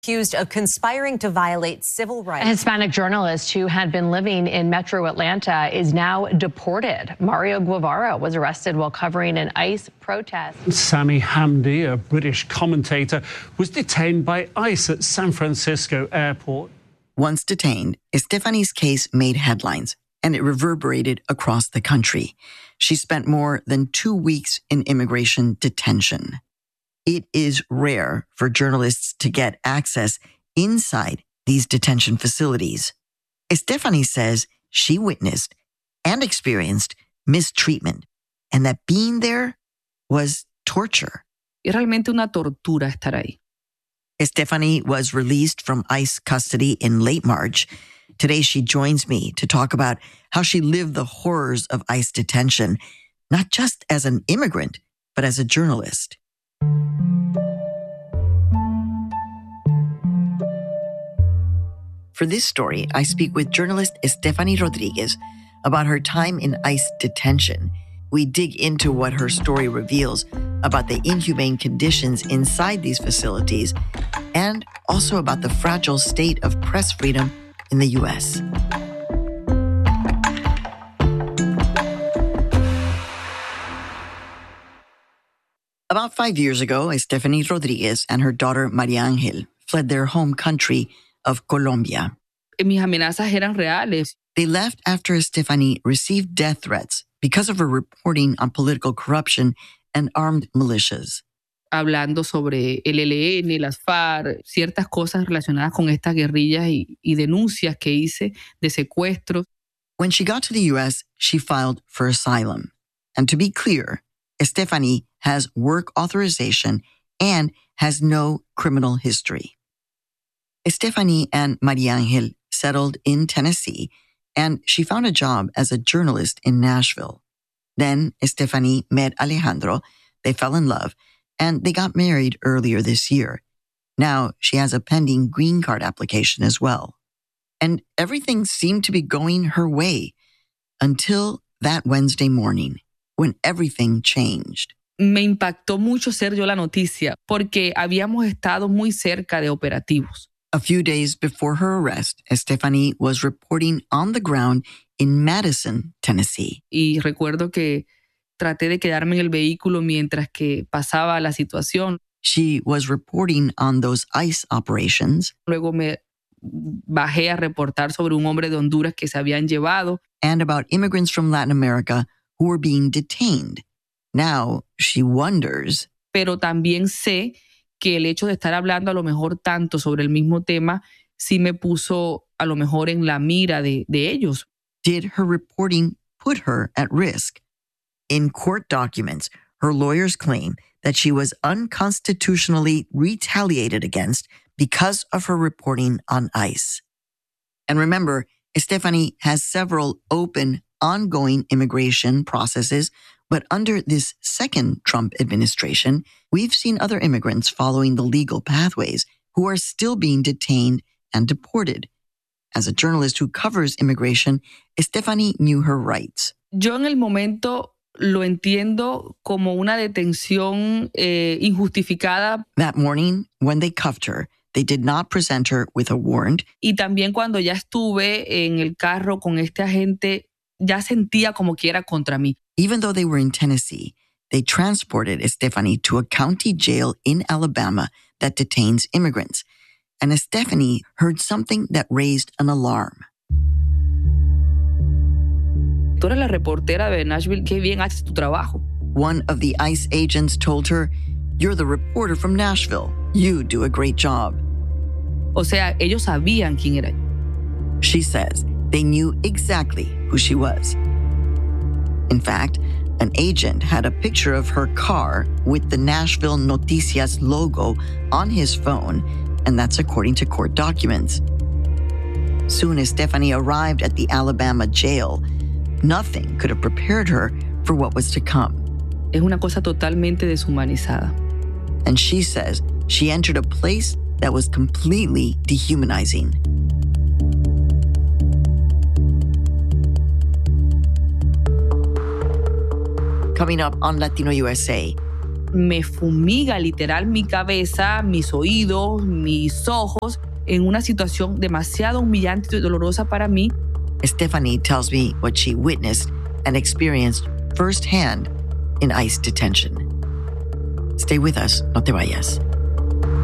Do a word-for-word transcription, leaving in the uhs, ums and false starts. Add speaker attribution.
Speaker 1: Accused of conspiring to violate civil rights.
Speaker 2: A Hispanic journalist who had been living in Metro Atlanta is now deported. Mario Guevara was arrested while covering an ICE protest.
Speaker 3: Sami Hamdi, a British commentator, was detained by ICE at San Francisco Airport.
Speaker 4: Once detained, Estefany's case made headlines, and it reverberated across the country. She spent more than two weeks in immigration detention. It is rare for journalists to get access inside these detention facilities. Estefany says she witnessed and experienced mistreatment, and that being there was torture.
Speaker 5: Es realmente una tortura estar ahí.
Speaker 4: Estefany was released from ICE custody in late March. Today, she joins me to talk about how she lived the horrors of ICE detention, not just as an immigrant, but as a journalist. For this story, I speak with journalist Estefany Rodriguez about her time in ICE detention. We dig into what her story reveals about the inhumane conditions inside these facilities and also about the fragile state of press freedom in the U S. About five years ago, Estefany Rodriguez and her daughter Maria Ángel fled their home country of Colombia.
Speaker 5: Mis amenazas eran reales.
Speaker 4: They left after Estefany received death threats because of her reporting on political corruption and armed militias.
Speaker 5: Hablando sobre el E L N, las FARC, ciertas cosas relacionadas con estas guerrillas y, y denuncias que hice de secuestros.
Speaker 4: When she got to the U S, she filed for asylum. And to be clear, Estefany has work authorization and has no criminal history. Estefany and Maria Ángel settled in Tennessee, and she found a job as a journalist in Nashville. Then Estefany met Alejandro, they fell in love, and they got married earlier this year. Now she has a pending green card application as well. And everything seemed to be going her way until that Wednesday morning, when everything changed.
Speaker 5: Me impactó mucho ser yo la noticia, porque habíamos estado muy cerca de operativos.
Speaker 4: A few days before her arrest, Estefany was reporting on the ground in Madison, Tennessee.
Speaker 5: Y recuerdo que traté de quedarme en el vehículo mientras que pasaba la situación.
Speaker 4: She was reporting on those ICE operations.
Speaker 5: Luego me bajé a reportar sobre un hombre de Honduras que se habían llevado.
Speaker 4: And about immigrants from Latin America who were being detained. Now she wonders.
Speaker 5: Pero también sé que el hecho de estar hablando a lo mejor tanto sobre el mismo tema sí me puso a lo mejor en la mira de, de ellos.
Speaker 4: Did her reporting put her at risk? In court documents, her lawyers claim that she was unconstitutionally retaliated against because of her reporting on ICE. And remember, Estefany has several open, ongoing immigration processes. But under this second Trump administration, we've seen other immigrants following the legal pathways who are still being detained and deported. As a journalist who covers immigration, Estefany knew her rights.
Speaker 5: Yo en el momento lo entiendo como una detención eh, injustificada.
Speaker 4: That morning, when they cuffed her, they did not present her with a warrant.
Speaker 5: Y también cuando ya estuve en el carro con este agente, ya sentía como que era contra mí.
Speaker 4: Even though they were in Tennessee, they transported Estefany to a county jail in Alabama that detains immigrants. And Estefany heard something that raised an alarm.
Speaker 5: Tú eres la reportera de Nashville, qué bien haces tu trabajo.
Speaker 4: One of the ICE agents told her, "You're the reporter from Nashville. You do a great job."
Speaker 5: O sea, ellos sabían quién era.
Speaker 4: She says they knew exactly who she was. In fact, an agent had a picture of her car with the Nashville Noticias logo on his phone, and that's according to court documents. Soon as Estefany arrived at the Alabama jail, nothing could have prepared her for what was to come.
Speaker 5: Es una cosa totalmente deshumanizada.
Speaker 4: And she says she entered a place that was completely dehumanizing. Coming up on Latino U S A,
Speaker 5: me fumiga literal mi cabeza, mis oídos, mis ojos, en una situación demasiado humillante y dolorosa para mí.
Speaker 4: Stephanie tells me what she witnessed and experienced firsthand in ICE detention. Stay with us, no te vayas.